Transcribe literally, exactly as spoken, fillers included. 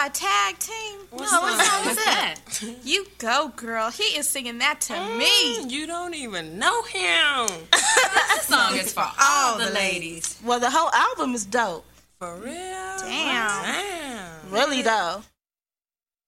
y'all a tag team? What no, what song is that? You go, girl. He is singing that to mm, me. You don't even know him. This song is for all, all the ladies. Well, the whole album is dope. For real? Damn. Damn. Really, though.